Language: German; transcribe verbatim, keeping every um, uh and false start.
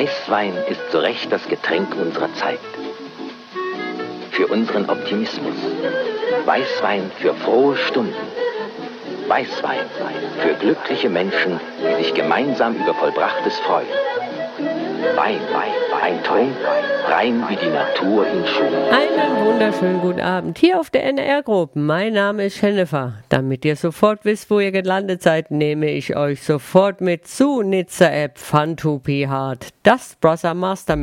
Weißwein ist zu Recht das Getränk unserer Zeit. Für unseren Optimismus. Weißwein für frohe Stunden. Weißwein für glückliche Menschen, die sich gemeinsam über Vollbrachtes freuen. Wein, Wein, ein Trunk, rein wie die Natur ihn schuf. Einen wunderschönen guten Abend hier auf der N R-Gruppe. Mein Name ist Jennifer. Damit ihr sofort wisst, wo ihr gelandet seid, nehme ich euch sofort mit zu Nizza App Fun to Be Hard. Das Brother Master